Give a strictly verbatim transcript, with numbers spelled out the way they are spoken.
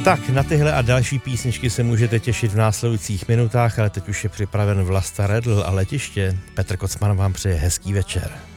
Tak, na tyhle a další písničky se můžete těšit v následujících minutách, ale teď už je připraven Vlasta Redl a letiště. Petr Kocman vám přeje hezký večer.